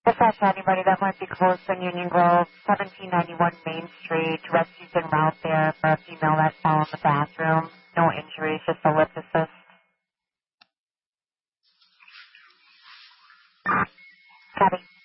Dispatch anybody that might be close in Union Grove, 1791 Main Street. Rescue's en route there for a female that fell in the bathroom. No injuries, just a lip assist. Copy.